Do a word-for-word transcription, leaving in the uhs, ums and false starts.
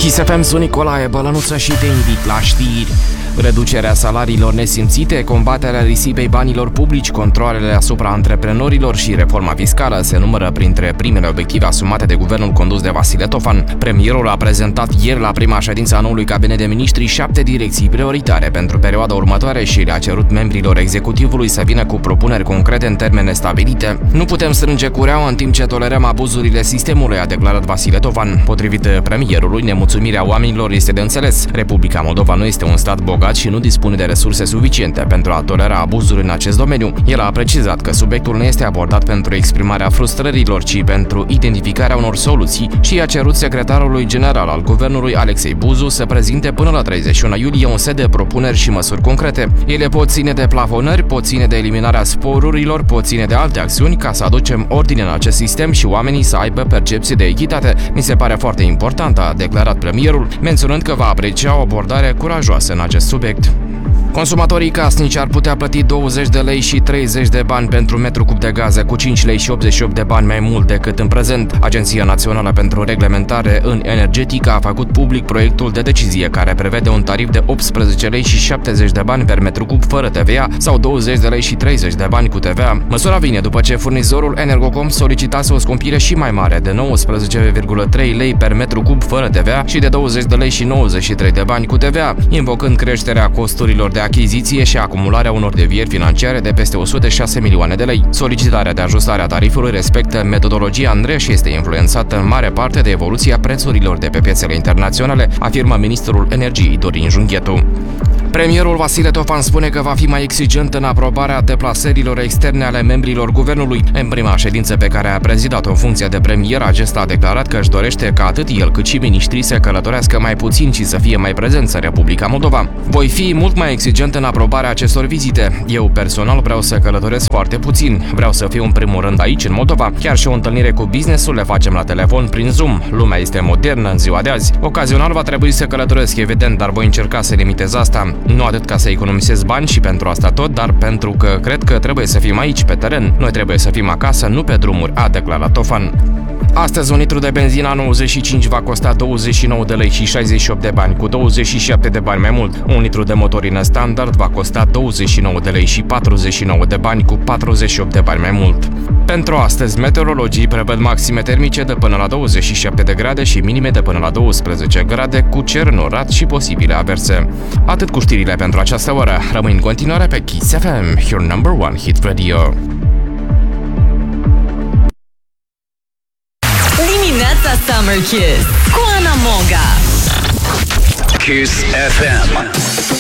Kiss F M, sunt Nicolae Bălănuță și te invit la știri. Reducerea salariilor nesimțite, combaterea risipei banilor publici, controalele asupra antreprenorilor și reforma fiscală se numără printre primele obiective asumate de guvernul condus de Vasile Tofan. Premierul a prezentat ieri la prima ședință a noului cabinet de miniștri șapte direcții prioritare pentru perioada următoare și le-a cerut membrilor executivului să vină cu propuneri concrete în termene stabilite. Nu putem strânge cureaua în timp ce tolerăm abuzurile sistemului, a declarat Vasile Tofan. Potrivit premierului, nemulțumirea oamenilor este de înțeles. Republica Moldova nu este un stat bogat și nu dispune de resurse suficiente pentru a tolera abuzuri în acest domeniu. El a precizat că subiectul nu este abordat pentru exprimarea frustrărilor, ci pentru identificarea unor soluții și a cerut secretarului general al guvernului, Alexei Buzu, să prezinte până la treizeci și unu iulie un set de propuneri și măsuri concrete. Ele pot ține de plafonări, pot ține de eliminarea sporurilor, pot ține de alte acțiuni ca să aducem ordine în acest sistem și oamenii să aibă percepție de echitate. Mi se pare foarte important, a declarat premierul, menționând că va aprecia o abordare curajoasă în acest subiect. Consumatorii casnici ar putea plăti douăzeci de lei și treizeci de bani pentru metru cub de gaze, cu cinci lei și optzeci și opt de bani mai mult decât în prezent. Agenția Națională pentru Reglementare în Energetică a făcut public proiectul de decizie care prevede un tarif de optsprezece lei și șaptezeci de bani per metru cub fără T V A sau douăzeci de lei și treizeci de bani cu T V A. Măsura vine după ce furnizorul Energocom solicitase o scumpire și mai mare de nouăsprezece virgulă trei lei per metru cub fără T V A și de douăzeci de lei și nouăzeci și trei de bani cu T V A, invocând creșterea costurilor de achiziție și acumularea unor devieri financiare de peste o sută șase milioane de lei. Solicitarea de ajustare a tarifului respectă metodologia Andrei și este influențată în mare parte de evoluția prețurilor de pe piețele internaționale, afirmă ministrul energiei Dorin Junghetu. Premierul Vasile Tofan spune că va fi mai exigent în aprobarea deplasărilor externe ale membrilor guvernului. În prima ședință pe care a prezidat-o în funcție de premier, acesta a declarat că își dorește ca atât el cât și miniștrii să călătorească mai puțin și să fie mai prezenți în Republica Moldova. Voi fi mult mai exigent în aprobarea acestor vizite. Eu personal vreau să călătoresc foarte puțin. Vreau să fiu în primul rând aici, în Moldova. Chiar și o întâlnire cu business-ul le facem la telefon prin Zoom. Lumea este modernă în ziua de azi. Ocazional va trebui să călătoresc, evident, dar voi încerca să limitez asta. Nu atât ca să economisez bani și pentru asta tot, dar pentru că cred că trebuie să fim aici, pe teren. Noi trebuie să fim acasă, nu pe drumuri, a declarat Tofan. Astăzi un litru de benzină nouăzeci și cinci va costa douăzeci și nouă de lei și șaizeci și opt de bani, cu douăzeci și șapte de bani mai mult. Un litru de motorină standard va costa douăzeci și nouă de lei și patruzeci și nouă de bani, cu patruzeci și opt de bani mai mult. Pentru astăzi, meteorologii prevăd maxime termice de până la douăzeci și șapte de grade și minime de până la douăsprezece grade, cu cer înorat și posibile averse. Atât cu știrile pentru această oră. Rămâi în continuare pe Kiss F M, your number one hit radio. Dimineața Summer Kiss cu Ana Moga. Kiss F M.